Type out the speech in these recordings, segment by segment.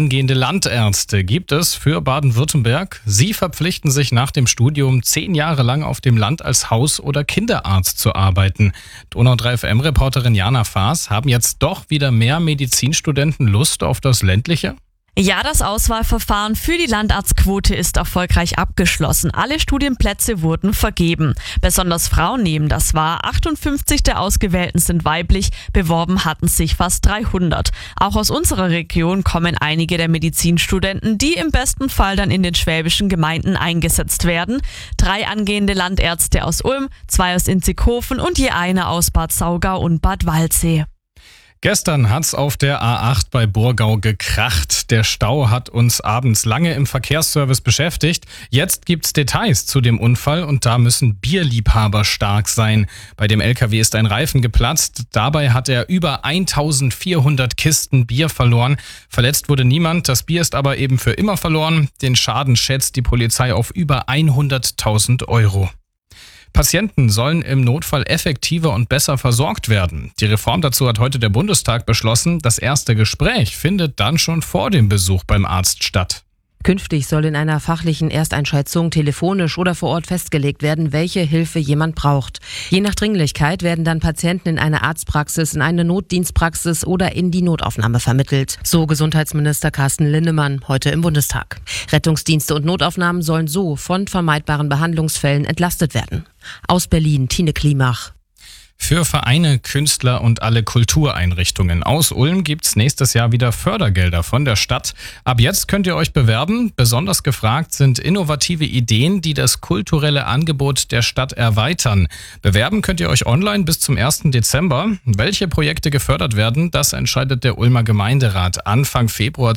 angehende Landärzte gibt es für Baden-Württemberg. Sie verpflichten sich nach dem Studium 10 Jahre lang auf dem Land als Haus- oder Kinderarzt zu arbeiten. Donau 3 FM-Reporterin Jana Faas, haben jetzt doch wieder mehr Medizinstudenten Lust auf das Ländliche? Ja, das Auswahlverfahren für die Landarztquote ist erfolgreich abgeschlossen. Alle Studienplätze wurden vergeben. Besonders Frauen nehmen das wahr. 58 der Ausgewählten sind weiblich. Beworben hatten sich fast 300. Auch aus unserer Region kommen einige der Medizinstudenten, die im besten Fall dann in den schwäbischen Gemeinden eingesetzt werden. 3 angehende Landärzte aus Ulm, 2 aus Inzighofen und je einer aus Bad Saugau und Bad Waldsee. Gestern hat's auf der A8 bei Burgau gekracht. Der Stau hat uns abends lange im Verkehrsservice beschäftigt. Jetzt gibt's Details zu dem Unfall und da müssen Bierliebhaber stark sein. Bei dem LKW ist ein Reifen geplatzt. Dabei hat er über 1400 Kisten Bier verloren. Verletzt wurde niemand. Das Bier ist aber eben für immer verloren. Den Schaden schätzt die Polizei auf über 100.000 Euro. Patienten sollen im Notfall effektiver und besser versorgt werden. Die Reform dazu hat heute der Bundestag beschlossen. Das erste Gespräch findet dann schon vor dem Besuch beim Arzt statt. Künftig soll in einer fachlichen Ersteinschätzung telefonisch oder vor Ort festgelegt werden, welche Hilfe jemand braucht. Je nach Dringlichkeit werden dann Patienten in eine Arztpraxis, in eine Notdienstpraxis oder in die Notaufnahme vermittelt. So Gesundheitsminister Carsten Linnemann heute im Bundestag. Rettungsdienste und Notaufnahmen sollen so von vermeidbaren Behandlungsfällen entlastet werden. Aus Berlin, Tine Klimach. Für Vereine, Künstler und alle Kultureinrichtungen aus Ulm gibt's nächstes Jahr wieder Fördergelder von der Stadt. Ab jetzt könnt ihr euch bewerben. Besonders gefragt sind innovative Ideen, die das kulturelle Angebot der Stadt erweitern. Bewerben könnt ihr euch online bis zum 1. Dezember. Welche Projekte gefördert werden, das entscheidet der Ulmer Gemeinderat Anfang Februar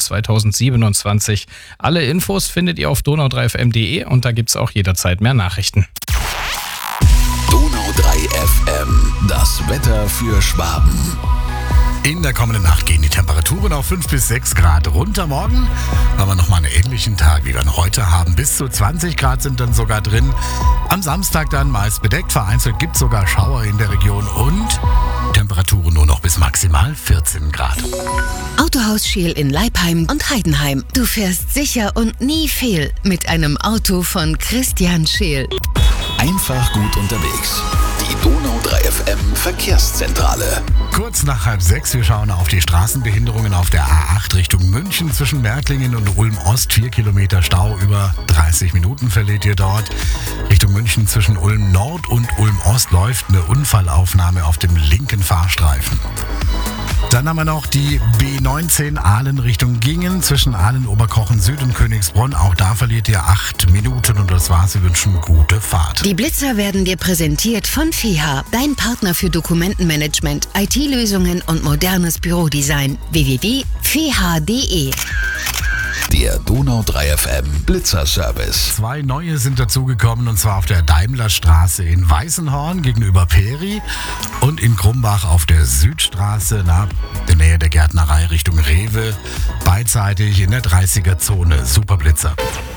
2027. Alle Infos findet ihr auf donau3fm.de und da gibt's auch jederzeit mehr Nachrichten. Donau 3 FM, das Wetter für Schwaben. In der kommenden Nacht gehen die Temperaturen auf 5 bis 6 Grad runter. Morgen haben wir nochmal einen ähnlichen Tag, wie wir ihn heute haben. Bis zu 20 Grad sind dann sogar drin. Am Samstag dann meist bedeckt. Vereinzelt gibt es sogar Schauer in der Region und Temperaturen nur noch bis maximal 14 Grad. Autohaus Scheel in Leipheim und Heidenheim. Du fährst sicher und nie fehl mit einem Auto von Christian Scheel. Einfach gut unterwegs. Die Donau 3 FM Verkehrszentrale. Kurz nach 5:30, wir schauen auf die Straßenbehinderungen auf der A8 Richtung München zwischen Märklingen und Ulm-Ost. 4 Kilometer Stau, über 30 Minuten verliert ihr dort. Richtung München zwischen Ulm-Nord und Ulm-Ost läuft eine Unfallaufnahme auf dem linken Fahrstreifen. Dann haben wir noch die B19 Aalen Richtung Gingen zwischen Aalen-Oberkochen Süd und Königsbronn. Auch da verliert ihr 8 Minuten und das war's. Wir wünschen gute Fahrt. Die Blitzer werden dir präsentiert von FEHA, dein Partner für Dokumentenmanagement, IT-Lösungen und modernes Bürodesign. www.feha.de. Der Donau 3 FM Blitzerservice. 2 neue sind dazugekommen und zwar auf der Daimlerstraße in Weißenhorn gegenüber Peri und in Krumbach auf der Südstraße in der Nähe der Gärtnerei Richtung Rewe. Beidseitig in der 30er-Zone. Super Blitzer.